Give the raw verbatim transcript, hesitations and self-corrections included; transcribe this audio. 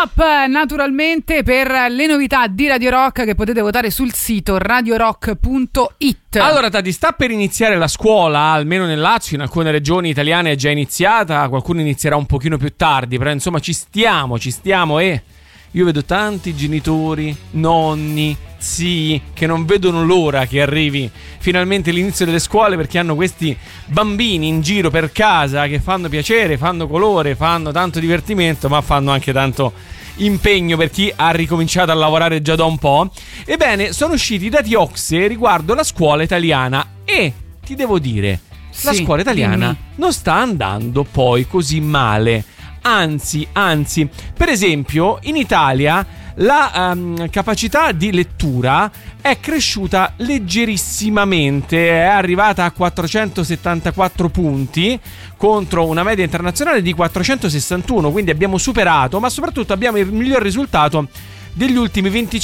Up, naturalmente, per le novità di Radio Rock che potete votare sul sito radio rock punto it. Allora Tati, sta per iniziare la scuola, almeno nel Lazio, in alcune regioni italiane è già iniziata, qualcuno inizierà un pochino più tardi, però insomma ci stiamo, ci stiamo e io vedo tanti genitori, nonni, zii che non vedono l'ora che arrivi finalmente l'inizio delle scuole, perché hanno questi bambini in giro per casa che fanno piacere, fanno colore, fanno tanto divertimento, ma fanno anche tanto impegno per chi ha ricominciato a lavorare già da un po'. Ebbene, sono usciti i dati OCSE riguardo la scuola italiana e ti devo dire, sì, la scuola italiana dimmi. non sta andando poi così male. Anzi, anzi, per esempio in Italia la um, capacità di lettura è cresciuta leggerissimamente, è arrivata a quattrocentosettantaquattro punti contro una media internazionale di quattrocentosessantuno, quindi abbiamo superato, ma soprattutto abbiamo il miglior risultato degli ultimi venticinque